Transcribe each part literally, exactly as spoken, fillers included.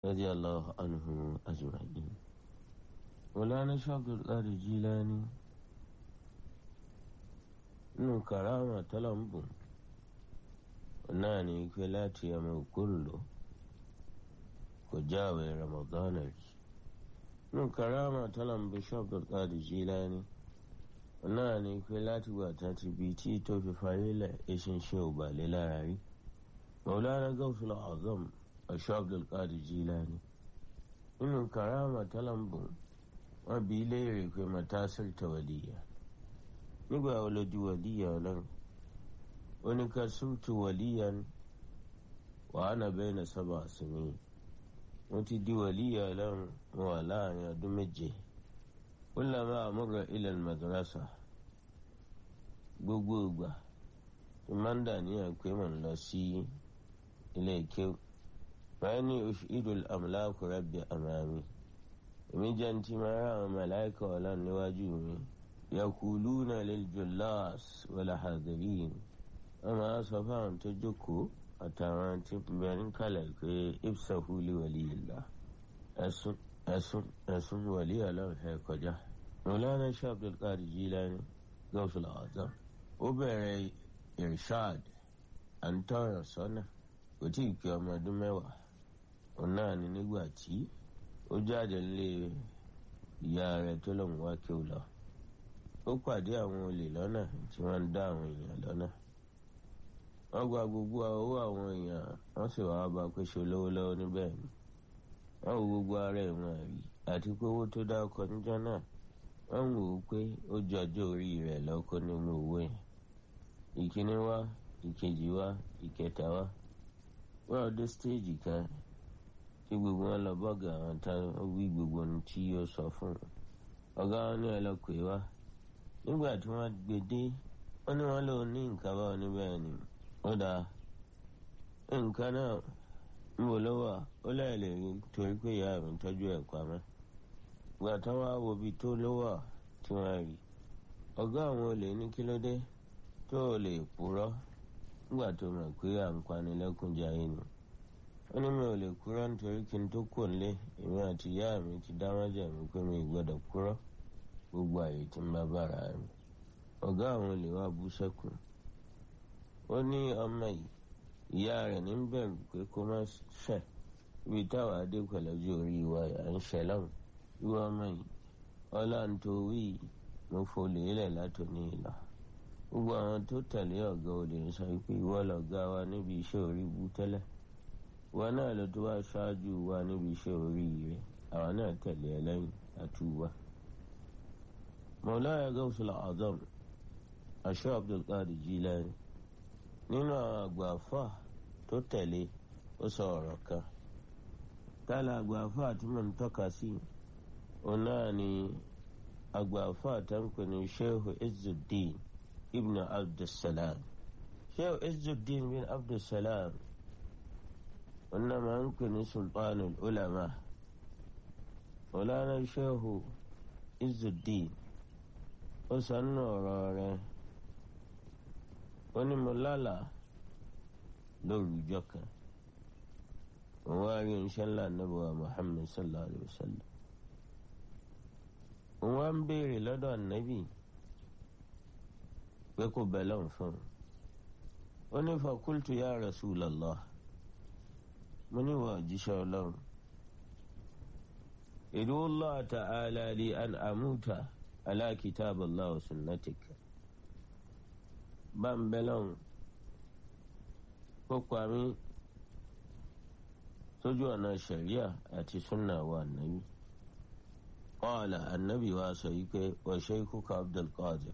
radiyallahu anhu ajma'in. Maulana Sheikh Abdul Qadir Jilani nínú karama tọ́lọ́mbù náà ni pé láti ọmọ òkúrò kò jáwé Ramadana rí. Nínú karama tọ́lọ́mbù Sheikh Abdul Qadir Jilani náà ni pé láti wà tàti bí tí tó fi fayílẹ̀ eṣinṣin ò bà lé lára rí. Maulana Gawsul Azam Sheikh Abdul Qadir Jilani nínú karama tọ́lọ́mbù wọ́n bi léèrè pé mata sirta waliya, nígbà wo ló di waliya Ọlọ́run? Ó ní ká sirtu waliyan wa ana bayna sab'a sinin, mo ti di waliya Ọlọ́run mo wà láàrin ọdún méje. Kullama amurra ila al-madrasa, gbogbo ìgbà tí máa ń dà ní àpé mò ń lọ sí ilé kéwú. Fa'inni ushidu al-amlaku rabbi amami, èmi jẹ́ ní tí máa rá àwọn màláíkà Ọlọ́run níwájú mi. Yakuluna lil jullas wal hadirin, wọ́n máa sọ fáwọn tó jókòó àtàwọn tí bẹ̀rẹ̀ ń kalẹ̀ pé ifsahu li waliyillah, ẹ̀sùn ẹ̀sùn ẹ̀sùn wàlí Ọlọ́run fẹ́ kọjá. Maulana Sheikh Abdul Qadir Jilani Gawsul Azam ó bẹ̀rẹ̀ irshad à ń tọ́yàn sọ́nà, kò tí ì pé ọmọ ọdún mẹ́wàá. Òun náà ni nígbà tí ó jáde lé ìyá rẹ̀ tó lòun wá kí ó lọ. Ó pàdé àwọn olè lọ́nà tí wọ́n ń dá àwọn èèyàn lọ́nà. Wọ́n gba gbogbo owó àwọn èèyàn, wọ́n sì wá bá pé ṣe olówó lọ́wọ́ níbẹ̀ ni. Wọ́n wo gbogbo ara ẹ̀wọ̀n rí àti pé owó tó dá ọkọ̀ níjọ́ náà, wọ́n wò ó pé ó ju ọjọ́ orí rẹ̀ lọ́kọ́ nínú owó yẹn. Ìkíní wá, ìkejì wá, ìkẹta wá. Wọ́n dé stéèjì kan tí gbogbo wọn lọ bọ́gà àwọn tá wí gbogbo ohun tí ó sọ fún un. Ọ̀gá wọn ní ẹlọ́pẹ̀ wá. Nígbà tí wọ́n gbé dé, wọ́n ní wọ́n lò ní nǹkan báwọn níbẹ̀ ni. Ó dáa, nǹkan náà ń bò lọ́wọ́, ó láìlè rí torí pé ìyá mi tọ́jú ẹ̀ pamọ́. Ìgbà tí wọ́n á wo ibi tó lọ́wọ́ tí wọ́n rí, ọ̀gá àwọn olè ní kí ló dé tó lè purọ́ nígbà tó mọ̀ pé à ń panilẹ́kúnjayé ni. Ó ní mi ò lè kúrò nítorí kí n tó kò nílé, èmi àti ìyá mi ti dá májẹ̀mú pé mi ò gbọ́dọ̀ kúrò gbogbo àyè tí ń bá bára mi. Ọ̀gá àwọn olè wá bú sẹ́kùn. Ó ní ọmọ yìí, ìyá rẹ̀ ní bẹ̀rù pé kó má ṣẹ̀ ibi táwa dé pẹ̀lú ọjọ́ orí wa à ń ṣẹ lọ́hùn. Ìwọ ọmọ yìí, ọlá ń tó wí mo folè lẹ̀ látòní ìlà. Gbogbo àwọn tó tẹ̀lé ọ̀gá olè ń sọ pé ìwọ lọ̀gá wa níbi iṣẹ́ orí bú tẹ́lẹ̀. Ìwọ náà ló tó wá ṣáájú wa níbi iṣẹ́ orí rẹ̀, àwa náà tẹ̀lé ẹ lẹ́yìn àtúwà. Maulana Gawsul Azam Sheikh Abdul Qadir Jilani nínú àwọn àgbàfà tó tẹ̀lé ó sọ ọ̀rọ̀ kan. Tálà àgbàfà tí mo ń tọ́ka sí, òun náà ni àgbàfà tó ń pè ní Sheikh Izzuddin ibn Abdussalam. Sheikh Izzuddin ibn Abdussalam òun náà máa ń pè ní Sultanul Ulama. Maulana Sheikh Izzuddin ó sọ nínú ọ̀rọ̀ rẹ̀, ó ní mo lálàá lórúkọ kan, òun wá rí iṣẹ́ ńlá Ànábì wa Muhammad sallallahu alayhi wa sallam. Òun wá ń béèrè lọ́dọ̀ Ànábì pé kò bẹ̀ lọ́n fún un. Ó ní fa qultu ya Rasulallah, mo ní wà jíṣẹ́ Ọlọ́run. Idu Allah ta'ala li an amuta ala kitab Allah wa sunnatika. Bá ń bẹ lọ́hùn kó pa mí sójú ọ̀nà ṣẹ̀ríà àti súnà wa Ànábì. Qala Ànábì wa sọ yìí pé wa shaykhuka Abdul Qadir,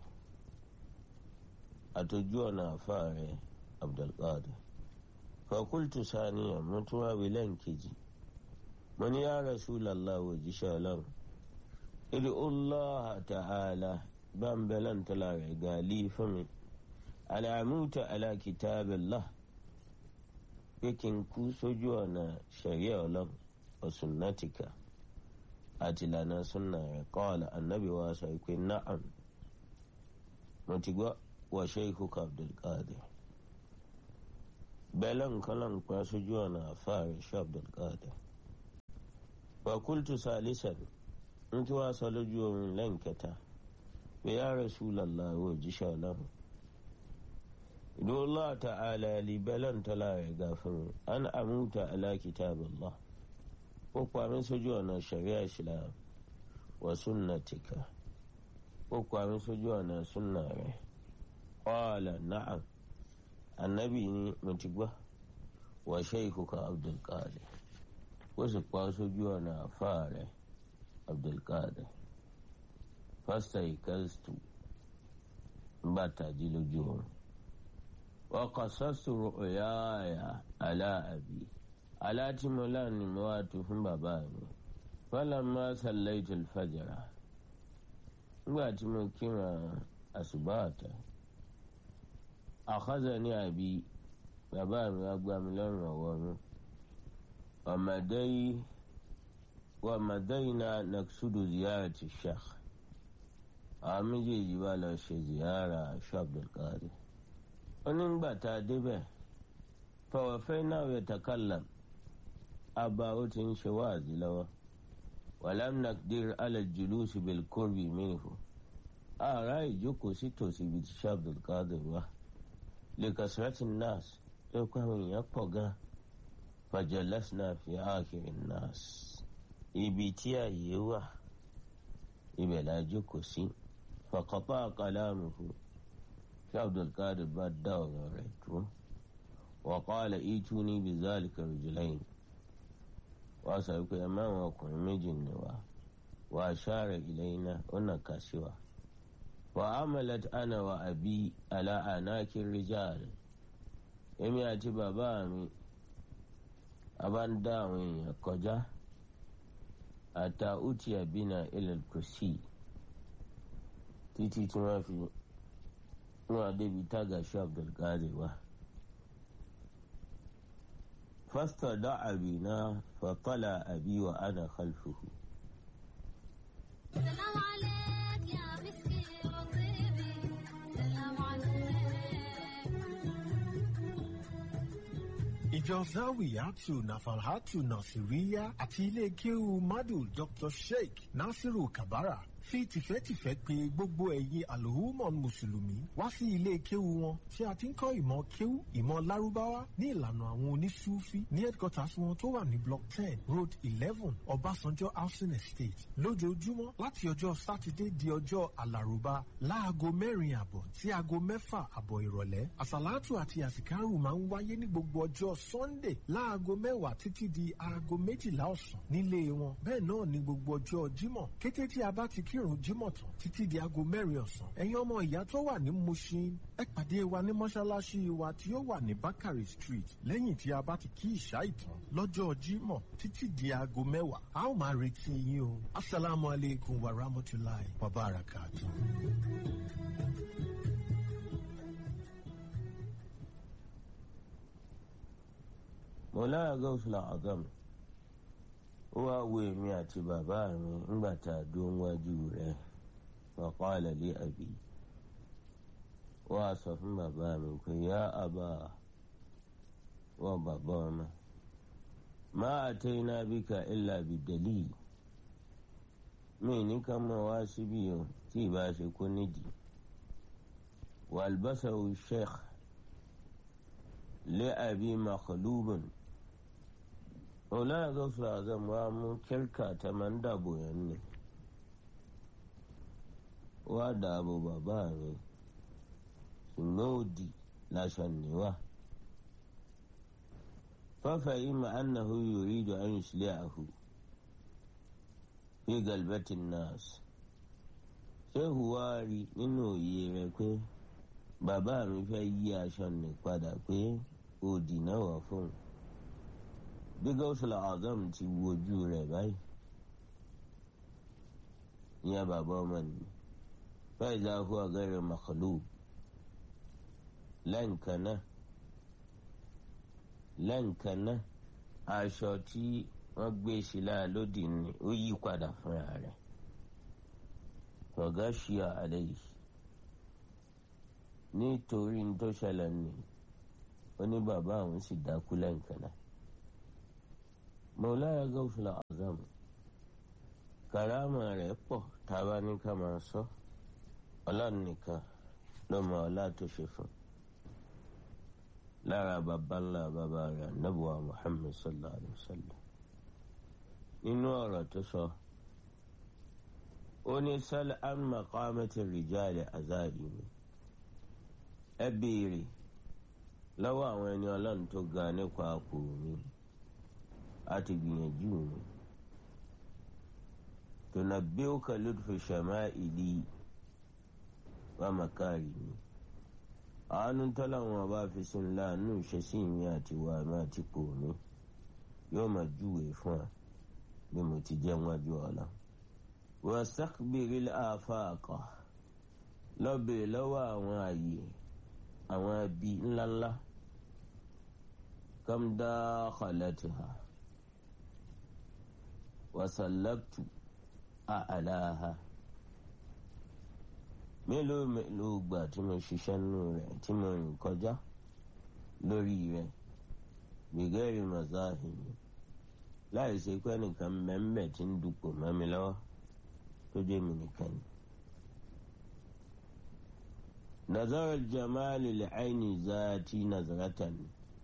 àtọ́jú ọ̀nà àfáà rẹ̀ Abdul Qadir. Fa qultu saniyan, mo tún wá wí lẹ́ǹkejì, mo ní ya Rasulallah òjíṣẹ́ Ọlọ́run. Idu Allah ta'ala, bá ń bẹ lọ́n tọ́lá rẹ̀ gàlí fún mi. Alamuta ala kitabillah, pé kí n kú sójú ọ̀nà ṣẹ̀ríà Ọlọ́run wa sunnatika àti ìlànà súnà rẹ̀. Qala Ànábì wa sọ pé na'am, mo ti gbọ́ wa shaykhuka Abdul Qadir. Bẹ́ẹ̀ lọ́nkọ́ lọ́nkọ́ sójú ọ̀nà àfáà rẹ̀ Sheikh Abdul Qadir. Fakultu salisan ń tí wàá sọ lójú oorun lẹ́yìn kẹta pé ya Rasulallah wò jíṣẹ́ ọlọ́run. ìdó Allah ta'ala li bẹ́lẹ̀ tọ́lá rẹ̀ ga fún mi an amuta ala kitabillah ó pa mí sójú ọ̀nà sharia Islam wa sunnatika ó pa mí sójú ọ̀nà sunna rẹ̀. Qala na'am annabi ni mo ti gbọ́ wa shaykhuka Abdul Qadir ó sì pa sójú ọ̀nà àfáà rẹ̀ Abdul Qadir. fastayqaztu bá tají lójú oorun. wa qasastu ru'yaya ala abi aláti mo láàánú mo wá tu fún bàbá mi. falamma sallaytu al-fajra nígbà tí mo kíran àsùbá tán. akhazani abi bàbá mi wá gbá mi lọ́rùn ọwọ́ mi. ومدي ومدينا نقصد زيارة الشيخ àmìjì ìjìbá lọ ṣe ziyara Sheikh Abdul Qadir. onígbà tá a débẹ̀ فوفينا يتكلم أبا ó ti ń ṣe wáàzí lọ́wọ́. ولم نقدر على الجلوس بالقرب منه ààrá ìjókòó sí tòsí ibi tí Sheikh Abdul Qadir wà. لكثرة الناس tó kọ́ àwọn èèyàn pọ̀ gan. فجلسنا في آخر الناس ibi tí ààyè wà ibẹ̀ la jókòó sí. فقطع كلامه Sheikh Abdul Qadir bá dá ọ̀rọ̀ rẹ̀ dúró. وقال ائتوني بذلك رجلين wá sọ pé ẹ máa wọn ọkùnrin méjì ní wa. وأشار إلينا ọ̀nà kà sí wa. وعملت أنا وأبي على أعناق الرجال èmi àti bàbá mi a bá ń dá àwọn èèyàn kọjá. àtà utiya bina ila al-kursi títí tí wọ́n fi wọ́n débi tága Sheikh Abdul Qadir wá. fastada'a bina fatala abi wa ana khalfuhu. سلام عليك يا مسكين وطيبي سلام عليك. ìjọ Zawiyatu Nafalhatu Nasiriya àti ilé kéwu Madu Doctor Sheikh Nasiru Kabara fi tìfẹ́tìfẹ́ pè gbogbo ẹ̀yin àlòhùmọ̀n mùsùlùmí wá sí ilé kéwu wọn tí a ti ń kọ́ ìmọ̀ kéwu ìmọ̀ lárúbáwá ní ìlànà àwọn onísúfí ní headquarters wọn tó wà ní block ten road eleven Ọbásanjọ́ housing estate lójoojúmọ́ láti ọjọ́ sátidé di ọjọ́ àlàrúbá láago mẹ́rin àbọ̀ sí aago mẹ́fà àbọ̀ ìrọ̀lẹ́. àsàlátù àti àsìkárù máa ń wáyé ní gbogbo ọjọ́ sunday láago mẹ́wàá títí di aago méjìlá ọ̀sán nílé wọn. bẹ́ẹ̀ náà ní gbogbo ọjọ́ jímọ̀ kété tí a bá ti kírun jímọ̀ tán títí di aago mẹ́rin ọ̀sán. ẹ̀yin ọmọ ìyá tó wà ní Mushin ẹ pàdé wa ní mọ́ṣáláṣí wa tí ó wà ní Bakari street lẹ́yìn tí a bá ti kí ìṣá ìtàn lọ́jọ́ jímọ̀ títí di aago mẹ́wàá. a ó máa retí yín o. asalaamu aleykum wa rahmatulahi wa barakatuh. Mawlaya Gawsul Azam ó wá wo èmi àti bàbá mi ńgbà tá a dó níwájú rẹ̀. faqala li abi wá sọ fún bàbá mi pé yá àbá wọ́n bàbá ọmọ ma atayna bika illa bidalil mi ní ká mọ̀ wá síbí o tí ìbá ṣe kó nídìí. walbasahu sheikh li abi makhlubun Mawlaya Gawsul Azam wa mú kirka ta máa ń dàbò yẹn ni wá dàbò bàbá mi ṣùgbọ́n òdì lásán níwá. ففهم أنه يريد أن يسلعه في قلبة الناس. ṣé huwa rí nínú òye rẹ̀ pé bàbá mi fẹ́ yí aṣọ ní padà pé òdì náà wà fún un. bí Gawsul Azam ti wojú rẹ̀ báyìí ìyẹn bàbá ọmọ nìyí. فإذا هو غير مخلوق lẹ́ǹkan náà lẹ́ǹkan náà aṣọ tí wọ́n gbé sí láà lódì ni ó yí padà fúnra rẹ̀. ọ̀gá ṣíà àlẹ́ yìí nítorí ní tó ṣẹlẹ̀ ní ó ní bàbá àwọn sì dákú lẹ́ǹkan náà. Mawlaya Gawsul Azam kàrámà rẹ̀ pọ̀ tá a bá ní ká máa sọ ọlọ́run nìkan ló mọ ọlá tó ṣe fún lára bàbá ńlá bàbá rẹ̀ ànábùwà Muhammad sallallahu alayhi wa sallam nínú ọ̀rọ̀ tó sọ ó ní sal an maqamati rijali azadi ni ẹ béèrè lọ́wọ́ àwọn ẹni ọlọ́run tó ga nípa àpò mi àti gbìyànjú mi tunabbi'uka lutfu shama'ili wa makarimi àánú tọ́láwọn bá fi sin láàánú ìṣesí mi àti wà mí àti pò mi yóò máa júwèé fún wa bí mo ti jẹ́ wájú ọ̀la. wastakbiril afaqa lọ́bẹ̀ lọ́wọ́ àwọn àyè àwọn ẹbí ńláńlá kam dakhalatiha wasallaktu a'laha mélòó mélòó gbà tí mo ṣiṣẹ́ nínú rẹ̀ tí mo rìn kọjá lórí rẹ̀ bighairi mazahimi láì ṣe pé nìkan mẹ́mẹ́ tí ń dupò mọ́ mi lọ́wọ́ tó jẹ́ mi nìkan ni. nazara al-jamali li-ayni zati nazaratan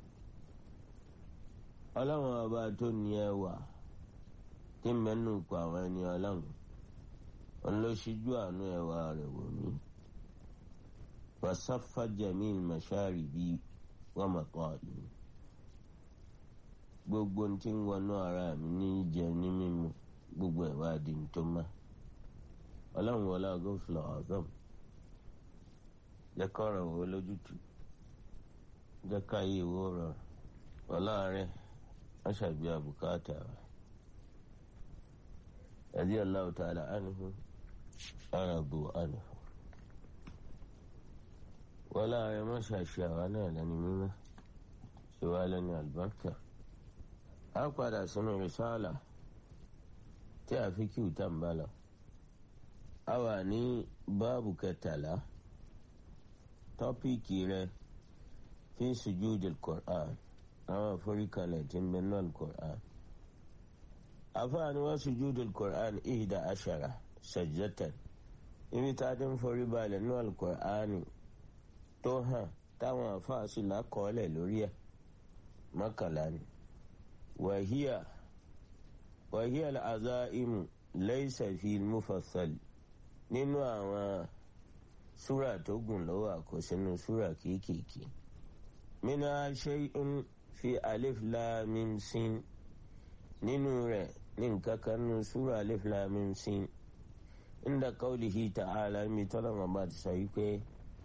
ọlọ́run ọba tó ní ẹwà tí mẹ́nu pa àwọn ẹni ọlọ́run òun ló ṣíjú àánú ẹwà rẹ̀ wò mí. wasaffa jamil masharibi wa mata'imi gbogbo tí ń wọnú ara mi ní jẹ ní mímu gbogbo ẹ̀ wá di tó má ọlọ́run wọlé agófìlà ọ̀zọ́m jẹ́ kọ́rọ̀ wo lójútù jẹ́ káyé ìwó rọrùn ọlá rẹ̀ wọ́n ṣàbí àbùkátà rẹ̀ ẹ̀dí Allahu ta'ala anhu aradu anhu wọlá rẹ̀ wọ́n ṣàṣì àwa náà lẹ́ni mímọ́ ṣe wá lẹ́ni àlùbáríkà. a padà sínú rìsáàlà tí a fi kí ìta ń bá lọ. a wà ní báàbù kẹtàlá tọ́píìkì rẹ̀ fi sujúdil Qur'an àwọn àforíkalẹ̀ tí ń bẹ náà Qur'an. àfáàní wá sujúdil Qur'an ihda ashara sajdatan ibi tá a ti ń forí balẹ̀ náà Qur'an tó hàn táwọn àfáà sì lákọọ́lẹ̀ lórí ẹ̀ mọ́kànlá ni. وهي وهي العزائم ليس في المفصل nínú àwọn súrà tó gùn lọ́wọ́ àkọsínú súrà kéékèèké. منها شيء في ألف لام ميم سين nínú rẹ̀ ní nǹkan kan nínú súrà ألف لام ميم سين عند قوله تعالى mi tọ́lọ́mọ bá ti sọ wípé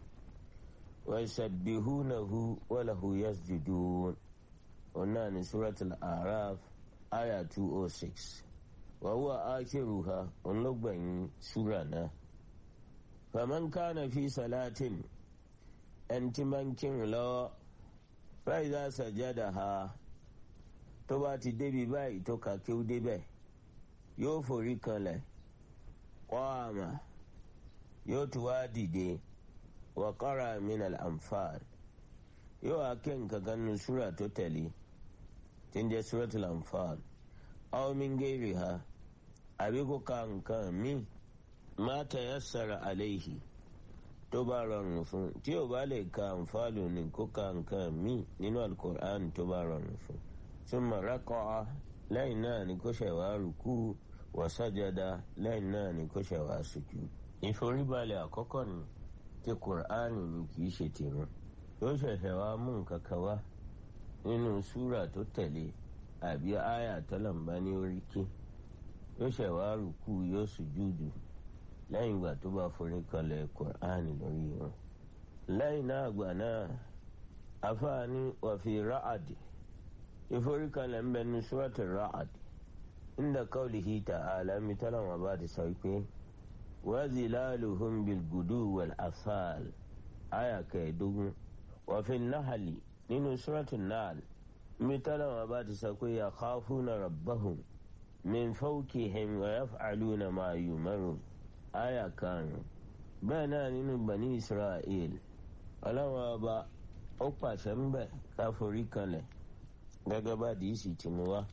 ويسبحونه وله يسجدون ونان سورة الأعراف آية two oh six وهو آخرها ونلقبين سورة. فمن كان في صلاة أنت من كن لا فإذا سجدها تباتي دبي باي توكا كيو دبي يوفريك له قام يوتوادي دي وقرأ من الأنفال يو أكين كغنو سورة تتلي تنجي سورة الأنفال أو من غيرها أبيكو كان كان مي ما تيسر عليه تبارا فون تيو بالي كان فالو نكو كان كان مي نينو القرآن تبارا فون ثم ركع لينا نكو شوا ركوع وسجد لينا نكو شوا سجود ìforí balẹ̀ àkọ́kọ́ ni ti Qur'an ni kìí ṣe tìrun yóò ṣẹ̀ṣẹ̀ wá mú nǹkan kan wá nínú súrà tó tẹ̀lé àbí àyà tọ́lọ̀mbá ní oríkì yóò ṣẹ̀ wá rùkú yóò sùjúdù lẹ́yìn ìgbà tó bá forí kanlẹ̀ Qur'an lórí wọn. lẹ́yìn náà àgbà náà afáàní wàfi Ra'ad ìforí kanlẹ̀ ń bẹ ní súràtì Ra'ad inda qawlihi ta'ala mi tọ́lọ̀mọ̀ bá ti sọ pé wa zilaluhum bil gudu wal asal àyà kẹẹ̀ẹ́dógún. وفي النحل nínú سورة النحل مثلا ما بعد سكوا يخافون ربهم من فوقهم ويفعلون ما يؤمرون آية كان بنا nínú بني إسرائيل ọlọ́wọ́ ọba ó pàṣẹ ń bẹ̀ ká forí kanlẹ̀ gẹ́gẹ́ bá dìísì tí mo wá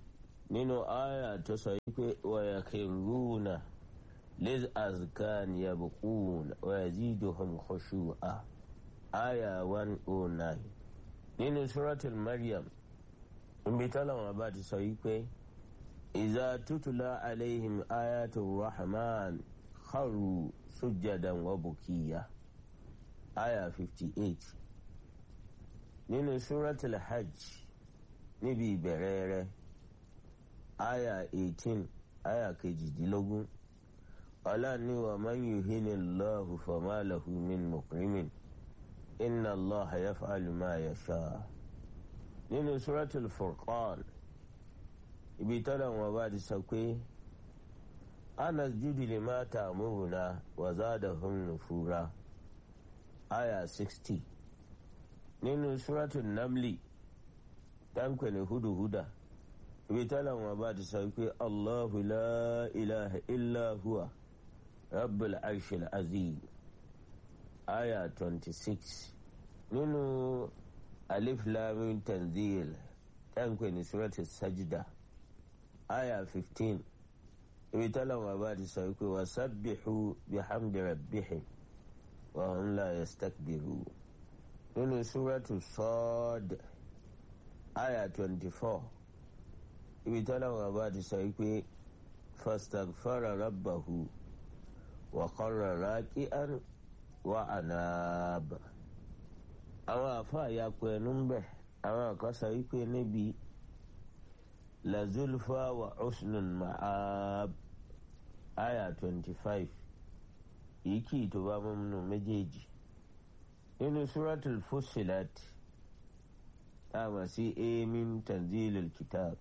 nínú àyà tó sọ wípé wa yakhruna liz azkan yabqun wa yaziduhum khushu'a àyà one oh nine nínú suratul Maryam níbi tọ́lọ́wọ́n bá ti sọ wípé iza tutula alayhim ayatu rahman kharru sujjadan wa bukiya àyà fifty-eight nínú suratul hajj níbi ìbẹ̀rẹ̀ rẹ̀ àyà eighteen àyà kejìdínlógún ọlọ́ni wa man yuhinillahu fama lahu min mukrimin inna allaha yaf'alu ma yasha nínú suratul furqan ibi tọ́lọ̀ wọn bá ti sọ pé anasjudu lima ta'muruna wa zadahum nufura àyà sixty nínú suratul namli táǹkì ní húdùhúdà ibi tọ́lọ̀ wọn bá ti sọ pé allahu la ilaha illa huwa rabbul arshil azim àyà twenty-six nínú alif lam mim tanzil táǹkì ní suratul sajda àyà fifteen ibi tọ́lọ̀ wọn bá ti sọ pé wasabbihu bihamdi rabbihim wa hum la yastakbirun nínú suratul Sad àyà twenty-four ibi tọ́lọ̀ wọn bá ti sọ pé fastaghfara rabbahu wa qarra raki'an wa anab àwọn àfáà ya pé ẹnu ń bẹ̀ àwọn kan sọ wípé níbi la zulfa wa husnul ma'ab àyà twenty-five èyí kì í tó bá mú nínú méjèèjì nínú suratul Fussilat táwọn sí amin tanzilul kitab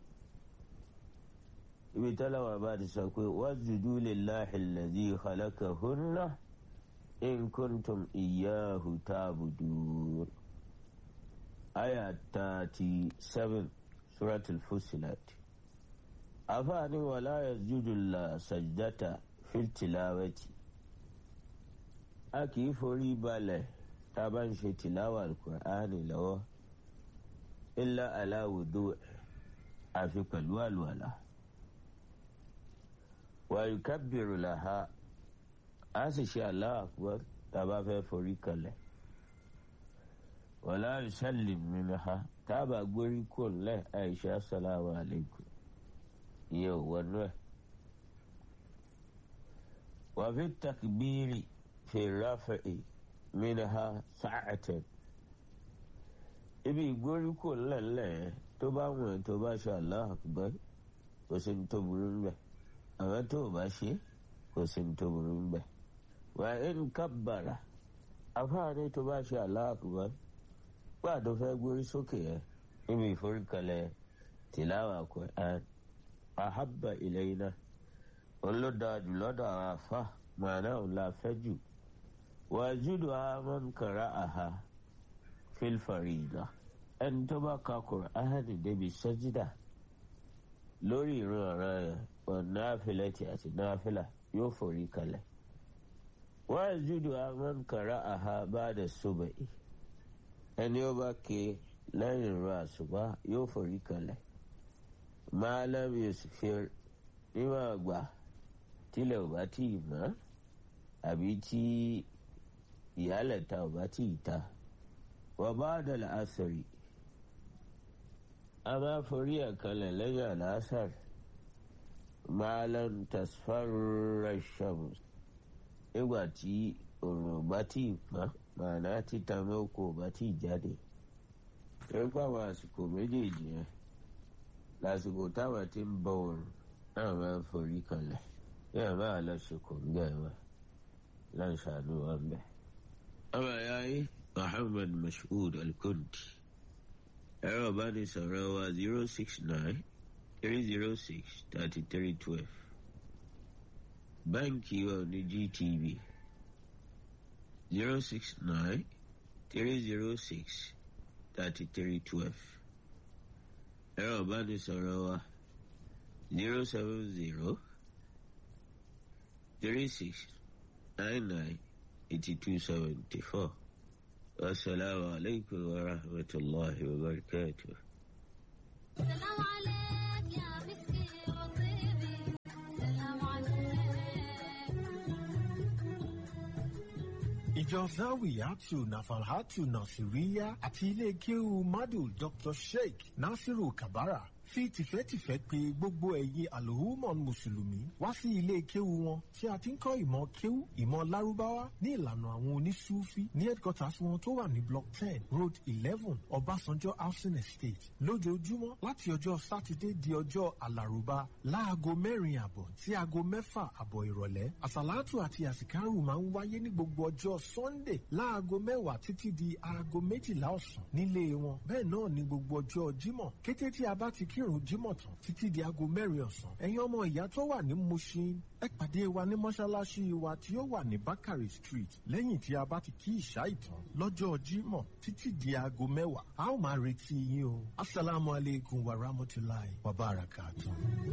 ibi tọ́lọ́wọ́ bá ti sọ pé wasjudu lillahi alladhi khalaqahunna in kuntum iyyahu ta'budun àyà thirty-seven suratul Fussilat àfáàní wala yasjudu la sajdata fil tilawati a kì í forí balẹ̀ tá a bá ń ṣe tìláwà al-Qur'ani lọ́wọ́ illa ala wudu' àfi pẹ̀lú àlùwàlá wa yukabbiru laha a sì ṣe Allahu akbar tá a bá fẹ́ forí kalẹ̀ wala yusallim minha tá a bá gbórí kò lẹ́ àìṣe assalamu alaykum iye ò wọnú ẹ̀ wa fi takbiri fi rafi'i minha sa'atan ibi ìgbórí kò lẹ́lẹ́ tó bá wọ̀n tó bá ṣe Allahu akbar kò sí ní tó burú ń bẹ̀ àwọn tó bá ṣe kò sí ní tó burú ń bẹ̀ wà in kabbara afáàní tó bá ṣe Allahu akbar gbà tó fẹ́ gbórí sókè ẹ̀ níbi ìforíkalẹ̀ tìláwà Qur'an ahabba ilayna olódàájú lọ́dọ̀ àwọn afá màánà òun la fẹ́ jù wàjúdù man qara'aha fil farida ẹni tó bá ka Qur'ani débi sẹ́jídà lórí ìrun ọ̀ràn yẹn wọn náfìlẹ́tì àti náfìlà yóò forí kalẹ̀ wàjúdù man qara'aha ba'da subhi ẹni ó bá ké lẹ́yìn ìrun àsùbá yóò forí kalẹ̀ ma lam yusfir níwọ̀n àgbà tílẹ̀ ò bá tí ì mọ́ àbí tí ìyálẹ̀ta ò bá tí ì ta wa ba'da al-asri a máa forí ẹ̀ kalẹ̀ lẹ́yìn àlásàr ma lam tasfarra ash-shams nígbà tí òòrùn ò bá tí ì pọ́n màánà títa mẹ́kọ̀ọ́ ò bá tí ì jáde nípa àwọn àsìkò méjèèjì yẹn lásìkò táwọn ti ń bọ òòrùn náà máa ń forí kalẹ̀ yóò máa lọ ṣèkò ń gẹ̀ wá láì ṣàánú wa ń bẹ̀. ọmọ ìyá yìí Muhammad Mashood Al-Kundi ẹ̀rọ ìbánisọ̀rọ̀ wa zero six nine three zero six thirty three twelve báńkì wa ní G T B zero six nine three zero six thirty three twelve ẹ̀rọ ìbánisọ̀rọ̀ wa zero seven zero three six nine nine eighty two seventy four. Assalamu alaikum wa rahmatullahi wa barakatuh. سلام عليك يا مسكين ìjọ zawiyatu nafalhatu nasiriya àti ilé kéwu madu Doctor Sheikh Nasiru Kabara fi tìfẹ́tìfẹ́ pè gbogbo ẹ̀yin àlòhùmọ̀ mùsùlùmí wá sí ilé kéwu wọn tí a ti ń kọ́ ìmọ̀ kéwu ìmọ̀ lárúbáwá ní ìlànà àwọn onísúfí ní headquarters wọn tó wà ní block ten road eleven Ọbásanjọ́ housing estate lójoojúmọ́ láti ọjọ́ sátidé di ọjọ́ àlàrúbá láago mẹ́rin àbọ̀ sí aago mẹ́fà àbọ̀ ìrọ̀lẹ́ àsàlátù àti àsìkárù máa ń wáyé ní gbogbo ọjọ́ sunday láago mẹ́wàá títí di aago méjìlá ọ̀sán nílé wọn bẹ́ẹ̀ náà ní gbogbo ọjọ́ jímọ̀ kété tí a bá ti kírun jímọ̀ tán títí di aago mẹ́rin ọ̀sán ẹ̀yin ọmọ ìyá tó wà ní Mushin ẹ pàdé wa ní mọ́ṣáláṣí wa tí ó wà ní Bakari Street lẹ́yìn tí a bá ti kí ìṣá ìtàn lọ́jọ́ jímọ̀ títí di aago mẹ́wàá a ó máa retí yín o. Assalamu alaikum wa rahmatulahi wa barakatuh.